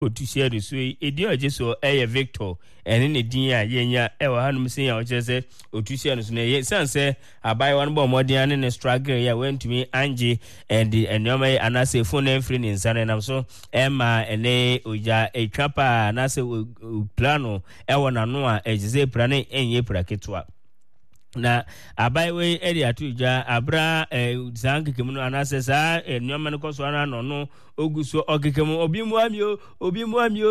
otusia de so edi ojeso Victor ene ne din a yenya ewa hanum sin ya ochese otusia no so na ye sanse abai wan bo modern ne struggle ya wentumi anje and enyoma anase phone free ni nsane nam so ema ene oja etwapa anase plano ewa nano a ejize prane enye praketwa na abai we eri atuja abra zankekemu no anase sa enyoma ne koso ana no oguso ogekemu obi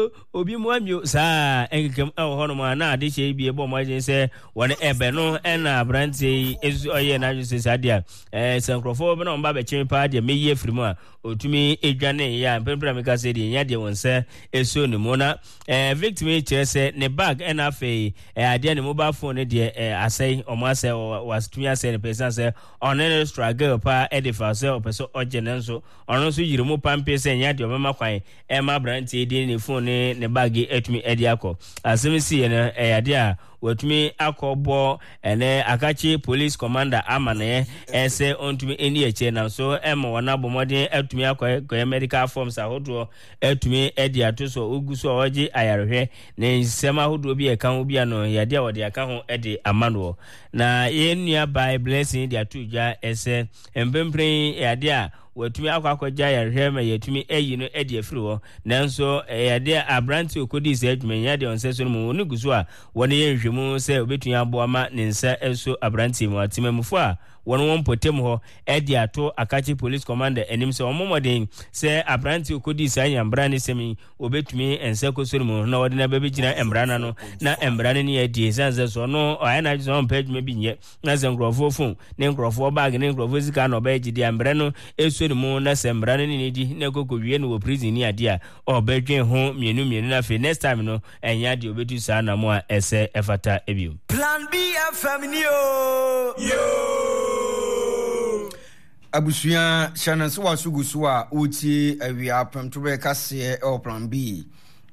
muamio sa engekemu hono ma na ade che bi ebo mo se won ebe no na branti ezu oye na ju se sadia sankrofo be no mba be chimpa de meye frimu a otumi edwane ya mpempra meka se de nya de wonse eso ne mu na victim chese ne bag na afi ade ne mobile phone de asai omo asai was tumi asai ne person se on struggle pa edifa se opeso ogene nso ono so yiri mu pampe se nya de omama kwan ma branti de ne phone ne bag etumi edi akọ asemisi ne ade a watumi akobo ene akachi police commander amane ese ontumi eni eche na so wona bomodin atumi akoye medical forms ahodo atumi edi atoso oguso oji ayarehwe ne nsema ahodo bi eka ho bia no yade a wode aka ho edi amano na yenua by blessing di atuja ese empempren yade a watumi akwakoja yarehwe ma yatumi eyi no edi afiri ho nanso yade abranti okodi se adwuma yade onseso no mu guso a wona yenhwemu se obetun abo ama ne nsa eso abranti mu atimamufo a won potem ho edi ato akachi police commander enim se omomoden se abranti okodi se anyambra ne semi obetumi ense kosoro mu na wode na bebegina embrana no na embrana ne yadi sanse so no ayana ji so page me binye na zengrofo fun ne ngrofo bag ne ngrofo zika no ba ejidi embrana no eso ne mu na sembrana ne di na kokowie no prison ni ade a obedwen ho mienu na fe next time no enya de obetu sa na mu a ese efata ebio Plan B FM yo Abusuya Shananso wasugusu a uti awia pemtobe kase Plan B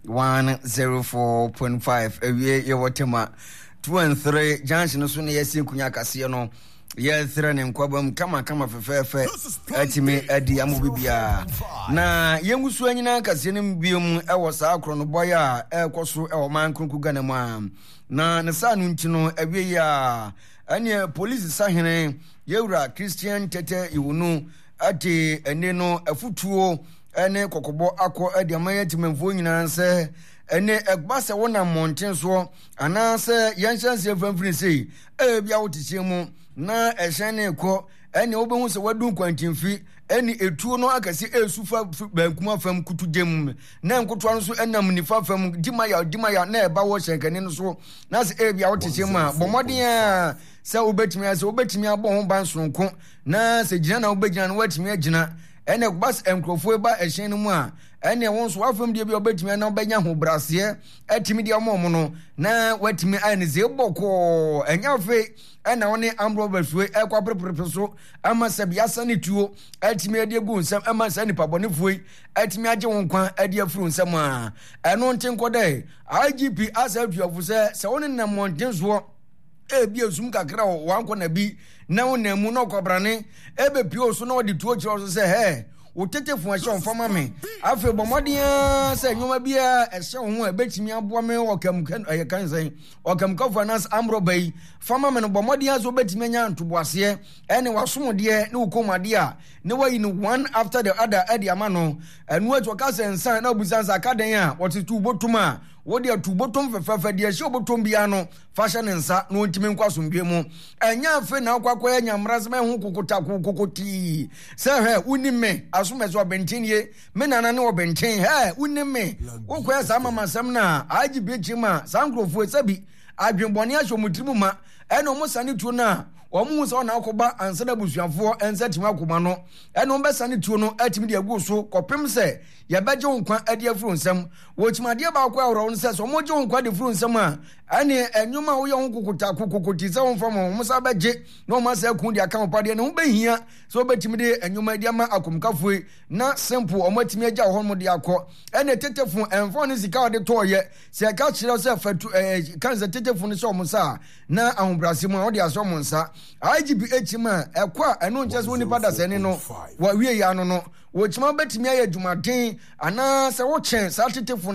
104.5 awie yewotema 2 and 3 Johnson so na yesi kunya kase no ye thre ne nkwabam kama fefefe atimi adi amobibia na yengusu anyina kase ne biom ewo sa akro no boya ekoso ewo man kronku gana mu na ne sa no ntino awie ya ane police sahene yewura Christian Tete iwunu ati ene no afutuo ene kokobo akọ adi amaye timemfo nyina nse ene egbase wona monten so anase yanshanse famfiri sei bia wotiche mu na ehene ko ene obehu se wadu kwantimfi ene etuo no akase esufa bankuma fam kutudem na nkoto no so enam nifa fam dimaya na eba wo shenkane no so na se bia wotiche mu a bomoden a se obetimi abo ho ban sonko na se gina na obegina no watimi agina ene bas enkrofo ba ehyen no mu a ene won so afam de bi obetimi na obenya ho brase atimi de omo no na watimi ane ze boko enya fe ena woni ambro basue ekwa preprepe so ama se bia sane tuo atimi ade gu nsam ama sane pabone fuoi atimi age won kwan ade afuru nsam a eno ntenko dai IGP asafia fu se woni na monten so ebi esum kakra wanko na bi na wonamu na okobrane ebe pio so na odi tuo kiro so se he wotete fu ahye onfama me afi bomodia se nyoma bia ehye ho ebetimi aboa me okamkan ayekansen okamka finance amro bai fama me no bomodia so betimi anya ntoboase ene wasomode ne ukomade a ne wayi no one after the other edi amano enu atoka sensan na obusansa akaden a wotetu botuma wodi atubotom fefafa de ehye obotom bia no fashion nsa no ntimi nkwasombie mu enya afi na akwakwa enya mrazema ho kokoti se he unime asumezo bentinye menana ne obenten he unime wokwa sa mama sam na ajibe chima sankrofo sabi adwenbone ahomutirimu ma eno musane tuo na omu so na akoba ansada busuafo ensatima akoma no eno mbesane tuo no atimi de agu so kopem se ya beje wonkwa ade afuru nsam wochimade ba akwa awro nse so moje wonkwa de furu nsam a ane enwuma wo ye kokoti se wonfa mo musa beje no ma se kun de aka opade ne ho behia so betimi de enwuma de ama akomkafoi na simple omatimi agya ho mo de akọ ene tetefu enfo ne sika ode toye se ka kire se fatu kanza tetefu ne so mo sa na ahobrase mo ode aso mo nsa IGBH ma ekwa eno nche so nipa da se ni no wa wie ya no wo chima betimi aye dwumaden ana se wo chen sa tetefo